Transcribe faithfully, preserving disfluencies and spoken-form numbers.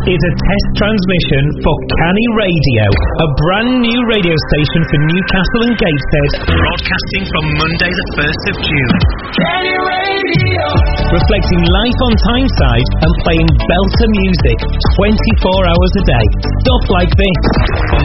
is a test transmission for Canny Radio, a brand new radio station for Newcastle and Gateshead, broadcasting from Monday the first of June. Canny Radio! Reflecting life on Tyneside and playing belter music twenty-four hours a day. Stuff like this. On